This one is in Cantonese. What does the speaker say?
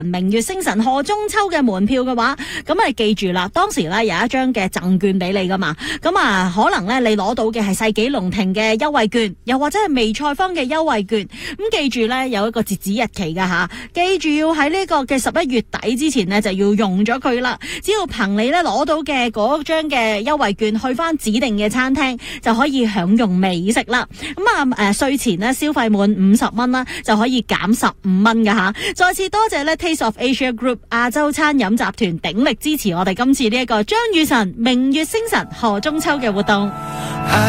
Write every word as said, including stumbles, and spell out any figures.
明月星辰賀中秋嘅門票嘅話，咁啊記住啦，當時咧有一張嘅贈券俾你噶嘛，咁啊可能咧你攞到嘅係世紀龍庭嘅優惠券，又或者係微菜坊嘅優惠券，咁記住咧有一個截止日期噶吓，記住要喺呢個嘅十一月底之前呢，就要用咗佢啦。只要憑你咧攞到嘅嗰張嘅優惠券去翻指定嘅餐廳，就可以享用美食啦。咁啊誒稅前呢，消費滿五十蚊啦，就可以減十五蚊噶吓。再次多謝咧 Taste of Asia Group 亞洲餐飲集團鼎力支持我哋今次呢一個張雨晨明月星辰賀中秋嘅活動。